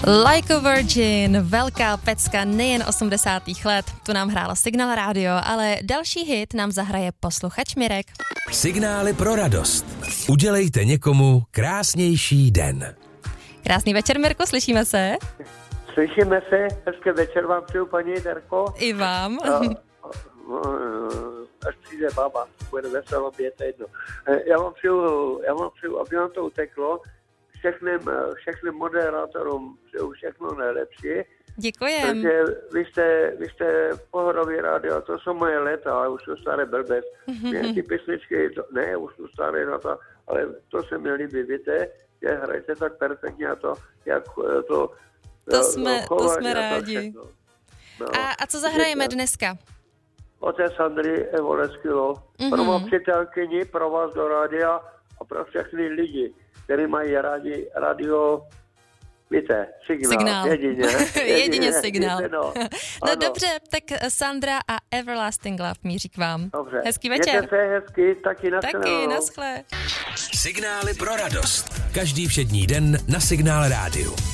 Like a Virgin, velká pecka nejen 80. let, tu nám hrálo Signál rádio, ale další hit nám zahraje posluchač Mirek. Signály pro radost. Udělejte někomu krásnější den. Krásný večer, Mirko, slyšíme se? Slyšíme se, hezké večer vám přeju, paní Terko. I vám. Až přijde baba, bude veselo, je to jedno. Já vám přeju, aby vám to uteklo. Všechny moderátorům přeju všechno nejlepší. Děkujem. Takže vy jste pohodový rádio, to jsou moje léta, ale už jsou staré blbec. Mě ty písničky, už jsou staré na to, ale to se mi líbí, víte, že hrajete tak perfektně a to, jak to... To jsme rádi. No, a co zahrajeme dneska? Otec Andrej Evoleskilo. Pro mou přítelkyni, pro vás do rádia a pro všechny lidi, kteří mají rádi radio, víte, signál. Jedině signál. No ano. dobře, tak Sandra a Everlasting Love míří k vám. Dobře. Hezký večer. Mějte se hezky, taky naschle. Signály pro radost. Každý všední den na Signál rádiu.